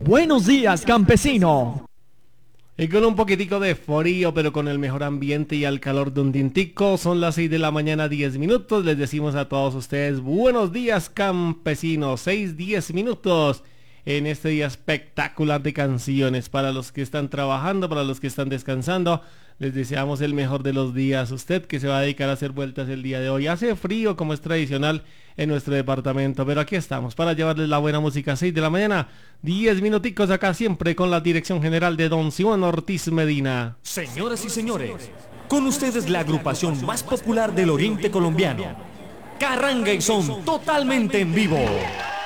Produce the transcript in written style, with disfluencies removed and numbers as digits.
Buenos días, campesino. Y con un poquitico de frío, pero con el mejor ambiente y al calor de un tintico, son las 6 de la mañana, 10 minutos. Les decimos a todos ustedes, buenos días, campesinos. 6, 10 minutos en este día espectacular de canciones. Para los que están trabajando, para los que están descansando, les deseamos el mejor de los días. Usted que se va a dedicar a hacer vueltas el día de hoy. Hace frío como es tradicional en nuestro departamento, pero aquí estamos para llevarles la buena música. 6 de la mañana, 10 minuticos acá siempre con la dirección general de don Simón Ortiz Medina. Señoras y señores, con ustedes la agrupación más popular del oriente colombiano, Carranga y Son, totalmente en vivo.